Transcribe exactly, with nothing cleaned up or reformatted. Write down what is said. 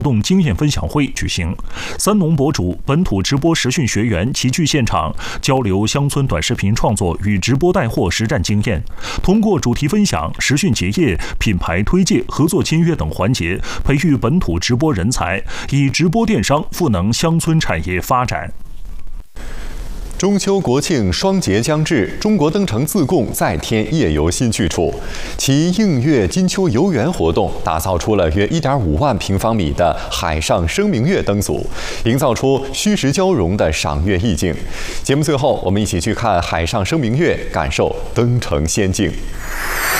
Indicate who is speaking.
Speaker 1: 动经验分享会举行，三农博主、本土直播实训学员齐聚现场，交流乡村短视频创作与直播带货实战经验。通过主题分享、实训结业、品牌推介、合作签约等环节，培育本土直播人才，以直播电商赋能乡村产业发展。
Speaker 2: 中秋国庆双节将至，中国登城自贡再添夜游新去处。其映月金秋游园活动打造出了约 一点五万平方米的海上生明月灯组，营造出虚实交融的赏月意境。节目最后，我们一起去看海上生明月，感受登城仙境。